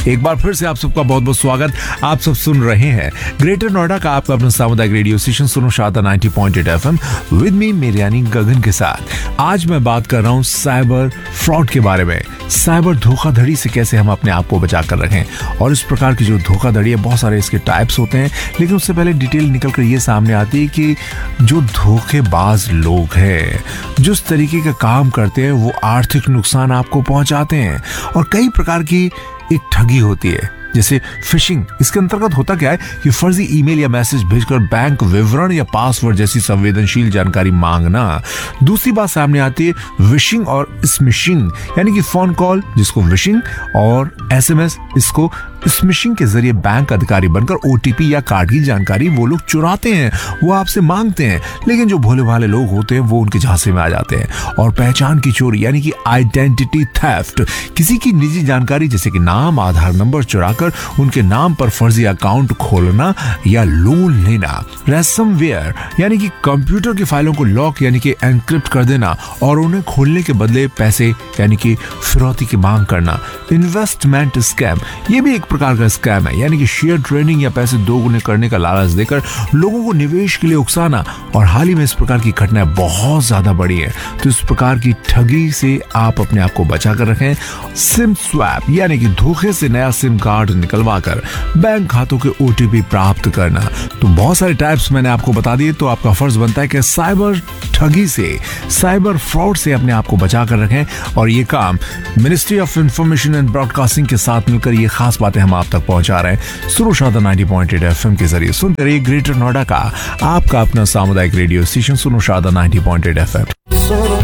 एक बार फिर से आप सबका बहुत बहुत स्वागत। आप सब सुन रहे हैं ग्रेटर नोएडा का आपका अपना सामुदायिक रेडियो स्टेशन सुनो शारदा 90.8 FM विद मी मेरे यानी गगन के साथ। आज मैं बात कर रहा हूँ साइबर फ्रॉड के बारे में। साइबर धोखाधड़ी से कैसे हम अपने आप को बचा कर रखें। और इस प्रकार की जो धोखाधड़ी है, बहुत सारे इसके टाइप्स होते हैं, लेकिन उससे पहले डिटेल निकल कर ये सामने आती है कि जो धोखेबाज लोग हैं, जिस तरीके का काम करते हैं, वो आर्थिक नुकसान आपको पहुंचाते हैं। और कई प्रकार की एक ठगी होती है, जैसे फिशिंग। इसके अंतर्गत होता क्या है कि फर्जी ईमेल या मैसेज भेजकर बैंक विवरण या पासवर्ड जैसी संवेदनशील जानकारी मांगना। दूसरी बात सामने आती है विशिंग और स्मिशिंग, यानी कि फोन कॉल जिसको विशिंग और एसएमएस इसको स्मिशिंग के जरिए बैंक अधिकारी बनकर ओटीपी या कार्ड की जानकारी वो लोग चुराते हैं, वो आपसे मांगते हैं। लेकिन जो भोले भाले लोग होते हैं वो उनके झांसे में आ जाते हैं। और पहचान की चोरी यानी कि आइडेंटिटी थेफ्ट, किसी की निजी जानकारी जैसे कि नाम, आधार नंबर चुराकर उनके नाम पर फर्जी अकाउंट खोलना या लोन लेना। रैंसमवेयर यानी कि कंप्यूटर की फाइलों को लॉक यानी कि एनक्रिप्ट कर देना और उन्हें खोलने के बदले पैसे यानी कि फिरौती की मांग करना। इन्वेस्टमेंट स्कैम, ये भी एक प्रकार का स्कैम है, यानी कि शेयर ट्रेडिंग या पैसे दोगुने करने का लालच देकर लोगों को निवेश के लिए उकसाना। और हाल ही में इस प्रकार की घटनाएं बहुत ज्यादा बढ़ी है, तो इस प्रकार की ठगी से आप अपने आप को बचा कर रखें। सिम स्वैप यानी कि धोखे से नया सिम कार्ड निकलवा कर बैंक खातों के ओटीपी प्राप्त करना। तो बहुत सारे टाइप्स मैंने आपको बता दिए, तो आपका फर्ज बनता है कि साइबर ठगी से, साइबर फ्रॉड से अपने आप को बचा कर रखें। और ये काम ministry of information and broadcasting के साथ मिलकर ये खास बातें हम आप तक पहुंचा रहे हैं सुनो शारदा 90.8 FM के जरिए। सुनते रहिए ग्रेटर नोएडा का आपका अपना सामुदायिक रेडियो स्टेशन सुनो शारदा 90.8 FM।